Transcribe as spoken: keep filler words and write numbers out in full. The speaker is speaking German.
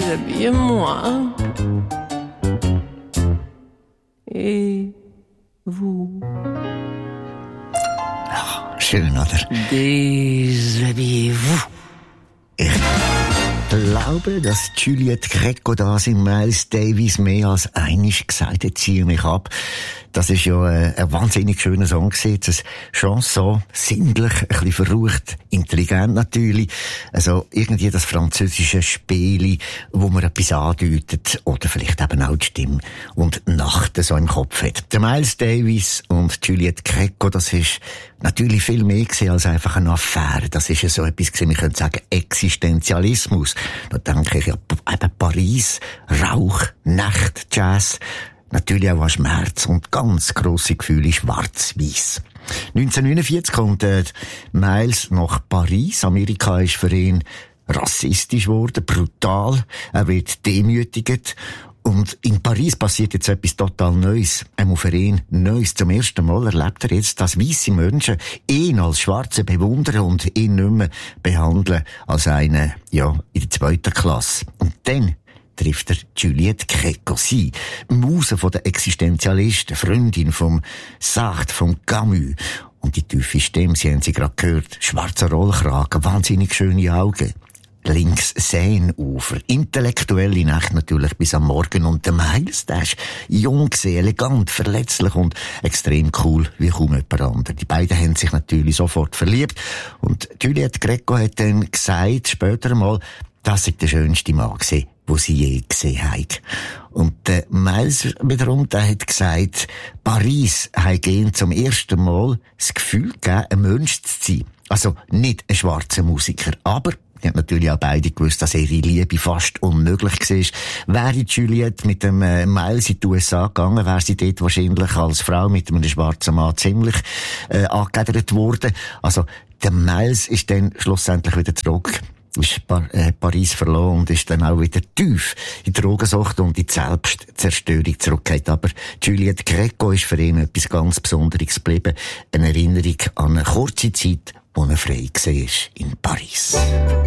déshabillez-moi. Et vous? Oh, schön, oder? Déshabillez-vous. Ich glaube, dass Juliette Gréco das in Miles Davis mehr als einig gesagt hat, ziehe mich ab. Das ist ja ein, ein wahnsinnig schöner Song gewesen. Eine Chanson, sinnlich, ein bisschen verrucht, intelligent natürlich. Also irgendwie das französische Spieli, wo man etwas andeutet oder vielleicht eben auch die Stimme und die Nacht so im Kopf hat. Der Miles Davis und Juliette Gréco, das ist natürlich viel mehr gewesen als einfach eine Affäre. Das ist ja so etwas gewesen, wir können sagen Existenzialismus. Da denke ich ja eben Paris, Rauch, Nacht, Jazz. Natürlich auch an Schmerz und ganz grosse Gefühle schwarz-weiss. neunzehnhundertneunundvierzig kommt äh, Miles nach Paris. Amerika ist für ihn rassistisch geworden, brutal. Er wird demütigt. Und in Paris passiert jetzt etwas total Neues. Einmal für ihn Neues. Zum ersten Mal erlebt er jetzt, dass weisse Menschen ihn als Schwarze bewundern und ihn nicht mehr behandeln als einen, ja, in der zweiten Klasse. Und dann trifft er Juliette Gréco, sie, Muse von der Existenzialisten, Freundin vom Sartre, vom Camus. Und die tiefe Stimme, Sie haben sie gerade gehört, schwarzer Rollkragen, wahnsinnig schöne Augen. Links Seenufer, intellektuelle Nacht natürlich bis am Morgen. Und der Miles, der ist jung, elegant, verletzlich und extrem cool wie kaum jemand anderer. Die beiden haben sich natürlich sofort verliebt. Und Juliette Gréco hat dann gesagt, später einmal, das sei der schönste Mann gewesen, wo sie je gesehen hat. Und der Miles wiederum, der hat gesagt, Paris hat ihm zum ersten Mal das Gefühl gegeben, ein Mensch zu sein. Also nicht ein schwarzer Musiker, aber die haben natürlich auch beide gewusst, dass ihre Liebe fast unmöglich war. Wäre Juliette mit dem äh, Miles in die U S A gegangen, wäre sie dort wahrscheinlich als Frau mit einem schwarzen Mann ziemlich äh, angegedert worden. Also der Miles ist dann schlussendlich wieder zurück. Ist Paris verloren und ist dann auch wieder tief in die Drogensucht und in die Selbstzerstörung zurückgekehrt. Aber Juliette Gréco ist für ihn etwas ganz Besonderes geblieben. Eine Erinnerung an eine kurze Zeit, wo er frei war in Paris.